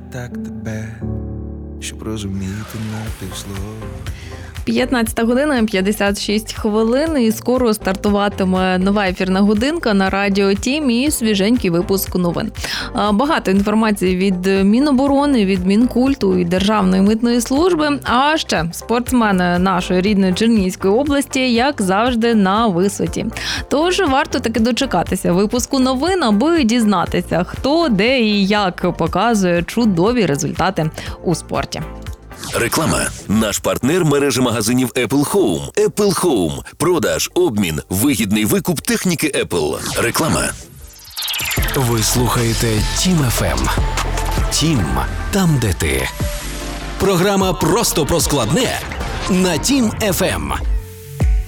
так тебе, щоб розуміти на півслова. 15 година, 56 хвилин, і скоро стартуватиме нова ефірна годинка на Радіо Тім і свіженький випуск новин. Багато інформації від Міноборони, від Мінкульту і Державної митної служби, а ще спортсмени нашої рідної Чернігівської області, як завжди, на висоті. Тож варто таки дочекатися випуску новин, аби дізнатися, хто, де і як показує чудові результати у спорті. Реклама. Наш партнер – мережа магазинів Apple Home. Apple Home. Продаж, обмін, вигідний викуп техніки Apple. Реклама. Ви слухаєте Тім ФМ. Тім – там, де ти. Програма «Просто про складне» на Тім ФМ.